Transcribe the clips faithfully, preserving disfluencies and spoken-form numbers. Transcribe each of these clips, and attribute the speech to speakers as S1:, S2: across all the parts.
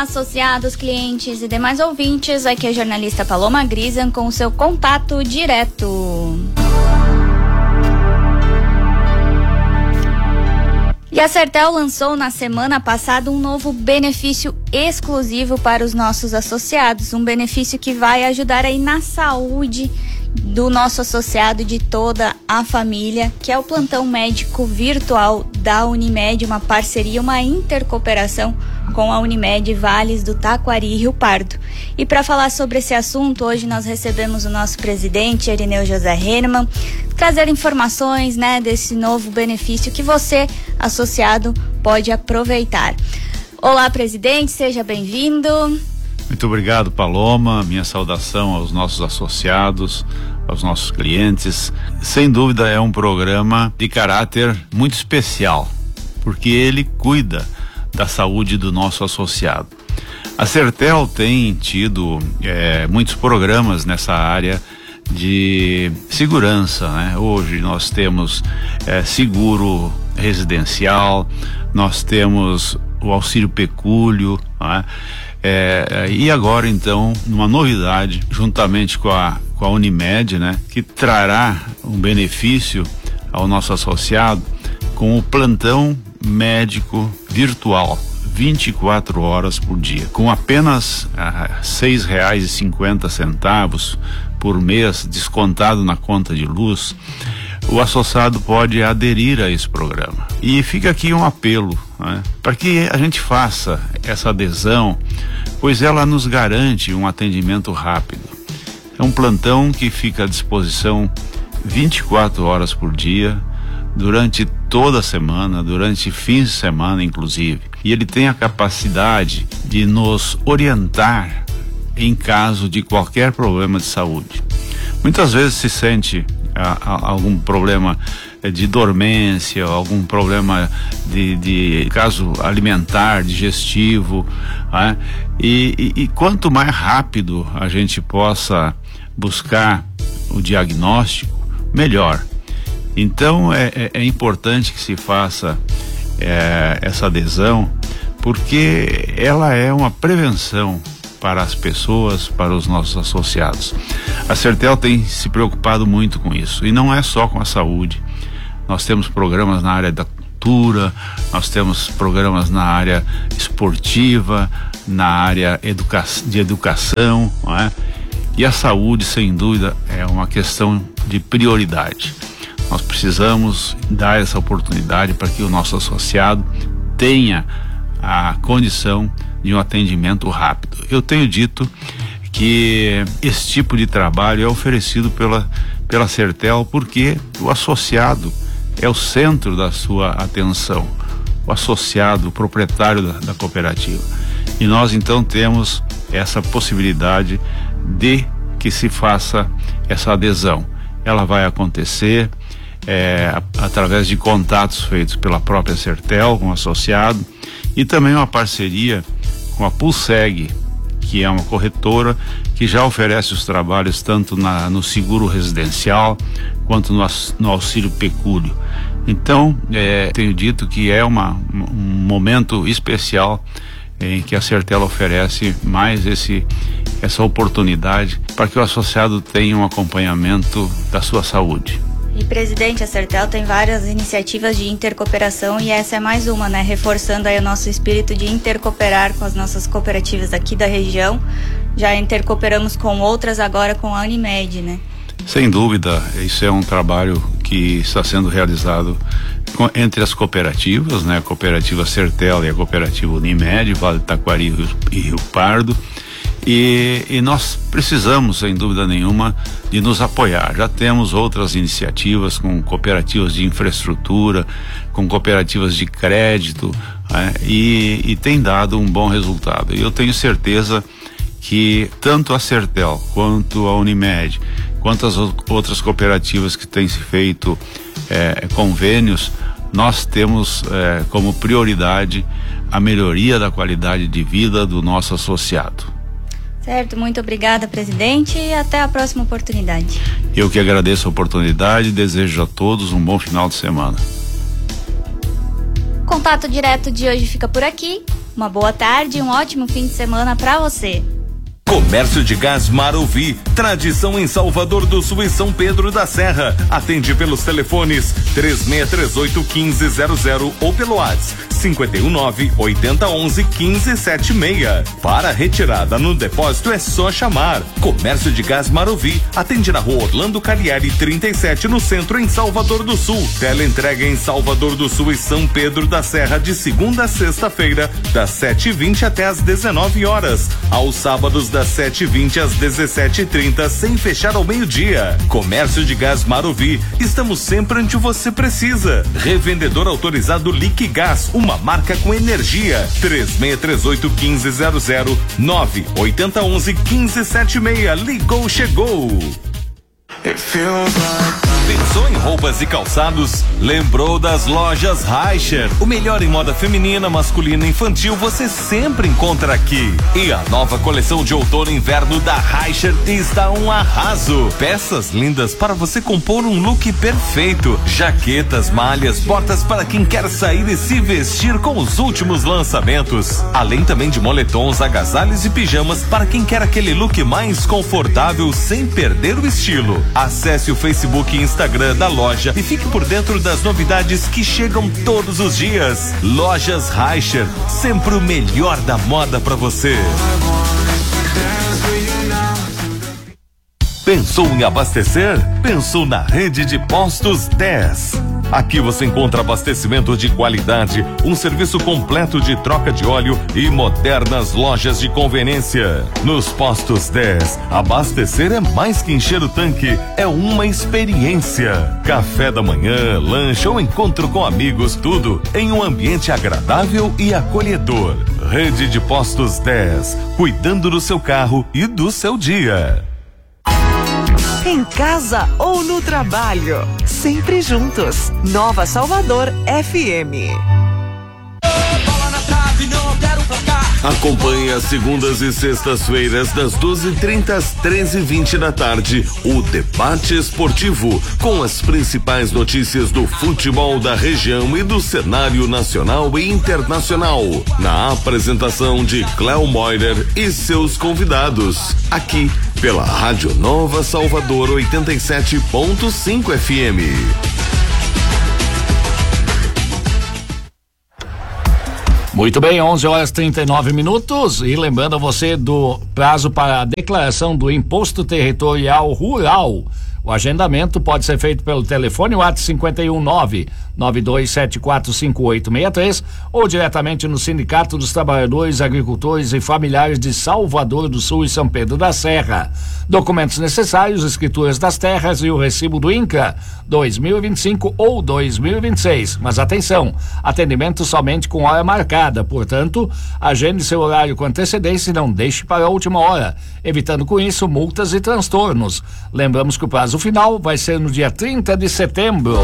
S1: associados, clientes e demais ouvintes, aqui é a jornalista Paloma Grisan com o seu contato direto. E a Sertel lançou na semana passada um novo benefício exclusivo para os nossos associados, um benefício que vai ajudar aí na saúde do nosso associado e de toda a família, que é o plantão médico virtual da Unimed, uma parceria, uma intercooperação com a Unimed Vales do Taquari e Rio Pardo. E para falar sobre esse assunto, hoje nós recebemos o nosso presidente, Irineu José Hennemann, trazer informações, né, desse novo benefício que você, associado, pode aproveitar. Olá, presidente, seja bem-vindo.
S2: Muito obrigado, Paloma. Minha saudação aos nossos associados, aos nossos clientes. Sem dúvida é um programa de caráter muito especial, porque ele cuida da saúde do nosso associado. A Sertel tem tido é, muitos programas nessa área de segurança, né? Hoje nós temos é, seguro residencial, nós temos o auxílio pecúlio, né? É, e agora então uma novidade juntamente com a, com a Unimed, né, que trará um benefício ao nosso associado com o plantão médico virtual vinte e quatro horas por dia, com apenas ah, seis reais e cinquenta centavos por mês descontado na conta de luz. O associado pode aderir a esse programa. E fica aqui um apelo, né, para que a gente faça essa adesão, pois ela nos garante um atendimento rápido. É um plantão que fica à disposição vinte e quatro horas por dia, durante toda a semana, durante fins de semana inclusive. E ele tem a capacidade de nos orientar em caso de qualquer problema de saúde. Muitas vezes se sente a, a, algum problema de dormência, algum problema de, de caso alimentar, digestivo, né? e, e, e quanto mais rápido a gente possa buscar o diagnóstico, melhor. Então é, é, é importante que se faça é, essa adesão, porque ela é uma prevenção para as pessoas, para os nossos associados. A Sertel tem se preocupado muito com isso, e não é só com a saúde. Nós temos programas na área da cultura, nós temos programas na área esportiva, na área educa- de educação, não é? E a saúde, sem dúvida, é uma questão de prioridade. Nós precisamos dar essa oportunidade para que o nosso associado tenha a condição de um atendimento rápido. Eu tenho dito que esse tipo de trabalho é oferecido pela, pela Sertel porque o associado é o centro da sua atenção, o associado, o proprietário da, da cooperativa. E nós então temos essa possibilidade de que se faça essa adesão. Ela vai acontecer é, a, através de contatos feitos pela própria Sertel com o associado, e também uma parceria com a Pulseg, que é uma corretora que já oferece os trabalhos tanto na, no seguro residencial quanto no, no auxílio pecúlio. Então, é, tenho dito que é uma, um momento especial em que a Sertel oferece mais esse, essa oportunidade para que o associado tenha um acompanhamento da sua saúde.
S1: E, presidente, a Sertel tem várias iniciativas de intercooperação e essa é mais uma, né? Reforçando aí o nosso espírito de intercooperar com as nossas cooperativas aqui da região. Já intercooperamos com outras, agora com a Unimed, né?
S2: Sem dúvida, isso é um trabalho que está sendo realizado com, entre as cooperativas, né? A cooperativa Sertel e a cooperativa Unimed, Vale do Taquari e Rio Pardo. E, e nós precisamos, sem dúvida nenhuma, de nos apoiar. Já temos outras iniciativas com cooperativas de infraestrutura, com cooperativas de crédito, né? e, e tem dado um bom resultado. E eu tenho certeza que tanto a Sertel quanto a Unimed, quanto as outras cooperativas que têm se feito é, convênios, nós temos é, como prioridade a melhoria da qualidade de vida do nosso associado.
S1: Certo, muito obrigada, presidente, e até a próxima oportunidade.
S2: Eu que agradeço a oportunidade e desejo a todos um bom final de semana.
S1: O contato direto de hoje fica por aqui. Uma boa tarde e um ótimo fim de semana para você.
S3: Comércio de Gás Maruvi, tradição em Salvador do Sul e São Pedro da Serra. Atende pelos telefones três seis três oito, um cinco zero zero ou pelo WhatsApp cinco um nove, oito zero um um, um cinco sete seis. Para retirada no depósito é só chamar. Comércio de Gás Maruvi, atende na rua Orlando Calieri trinta e sete, no centro, em Salvador do Sul. Teleentrega em Salvador do Sul e São Pedro da Serra de segunda a sexta-feira, das sete e vinte até às dezenove horas. Aos sábados das sete e vinte às dezessete e trinta, sem fechar ao meio-dia. Comércio de Gás Maruvi, estamos sempre onde você precisa. Revendedor autorizado Liquigás, uma marca com energia. três seis três oito, um cinco zero zero, nove oito um um, um cinco sete seis. Ligou, chegou. Pensou em roupas e calçados? Lembrou das lojas Reicher. O melhor em moda feminina, masculina e infantil você sempre encontra aqui. E a nova coleção de outono e inverno da Reicher está um arraso. Peças lindas para você compor um look perfeito. Jaquetas, malhas, botas para quem quer sair e se vestir com os últimos lançamentos. Além também de moletons, agasalhos e pijamas para quem quer aquele look mais confortável sem perder o estilo. Acesse o Facebook e Instagram da loja e fique por dentro das novidades que chegam todos os dias. Lojas Reicher, sempre o melhor da moda para você. Pensou em abastecer? Pensou na rede de postos dez. Aqui você encontra abastecimento de qualidade, um serviço completo de troca de óleo e modernas lojas de conveniência. Nos postos dez, abastecer é mais que encher o tanque, é uma experiência. Café da manhã, lanche ou encontro com amigos, tudo em um ambiente agradável e acolhedor. Rede de Postos dez, cuidando do seu carro e do seu dia.
S4: Em casa ou no trabalho, sempre juntos. Nova Salvador F M.
S3: Acompanhe às segundas e sextas-feiras, das doze e trinta às treze e vinte da tarde, o Debate Esportivo, com as principais notícias do futebol da região e do cenário nacional e internacional. Na apresentação de Cléo Moirer e seus convidados. Aqui, pela Rádio Nova Salvador oitenta e sete ponto cinco F M.
S5: Muito bem, onze horas e trinta e nove minutos, e lembrando a você do prazo para a declaração do Imposto Territorial Rural. O agendamento pode ser feito pelo telefone WhatsApp cinco um nove, nove dois sete quatro cinco oito seis três ou diretamente no Sindicato dos Trabalhadores, Agricultores e Familiares de Salvador do Sul e São Pedro da Serra. Documentos necessários, escrituras das terras e o recibo do INCRA dois mil e vinte e cinco ou dois mil e vinte e seis. Mas atenção, atendimento somente com hora marcada, portanto, agende seu horário com antecedência e não deixe para a última hora, evitando com isso multas e transtornos. Lembramos que o prazo final vai ser no dia trinta de setembro.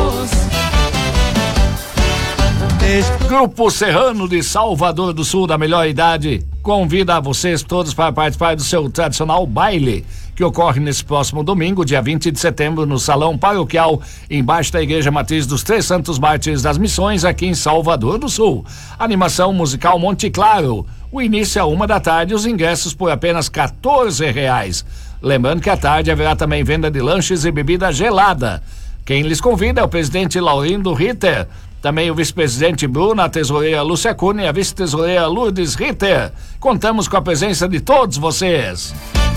S5: Grupo Serrano de Salvador do Sul, da melhor idade, convida a vocês todos para participar do seu tradicional baile, que ocorre nesse próximo domingo, dia vinte de setembro, no Salão Paroquial, embaixo da Igreja Matriz dos Três Santos Mártires das Missões, aqui em Salvador do Sul. Animação musical Monte Claro. O início é uma da tarde, os ingressos por apenas quatorze reais. Lembrando que à tarde haverá também venda de lanches e bebida gelada. Quem lhes convida é o presidente Laurindo Ritter, também o vice-presidente Bruno, a tesoureira Lúcia Cunha e a vice-tesoureira Lourdes Ritter. Contamos com a presença de todos vocês.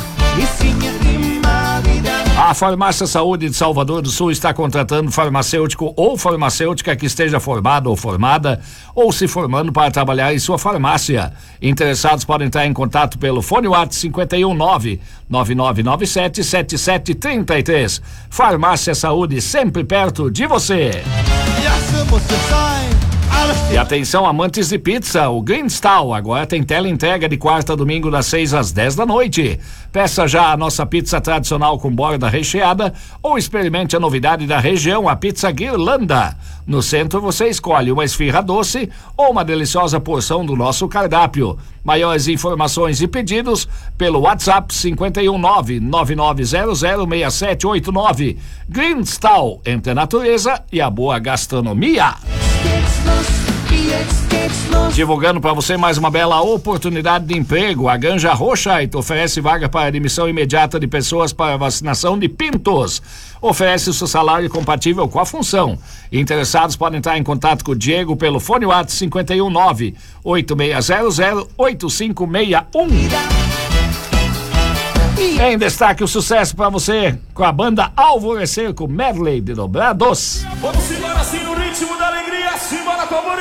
S5: A Farmácia Saúde de Salvador do Sul está contratando farmacêutico ou farmacêutica que esteja formado ou formada ou se formando para trabalhar em sua farmácia. Interessados podem entrar em contato pelo fone WhatsApp cinco um nove, nove nove nove sete, sete sete três três. Farmácia Saúde, sempre perto de você. E atenção, amantes de pizza, o Green Stall agora tem tela entrega de quarta a domingo das seis às dez da noite. Peça já a nossa pizza tradicional com borda recheada ou experimente a novidade da região, a pizza Guirlanda. No centro você escolhe uma esfirra doce ou uma deliciosa porção do nosso cardápio. Maiores informações e pedidos pelo WhatsApp cinco um nove, nove nove zero zero, seis sete oito nove. Green Stall, entre a natureza e a boa gastronomia. Divulgando para você mais uma bela oportunidade de emprego. A Granja Rochaite oferece vaga para admissão imediata de pessoas para vacinação de pintos. Oferece o seu salário compatível com a função. Interessados podem entrar em contato com o Diego pelo fone WhatsApp cinco um nove, oito seis zero zero, oito cinco seis um. Em destaque o sucesso para você com a banda Alvorecer com Medley de Dobrados.
S6: Vamos embora assim no ritmo da alegria, simbora com a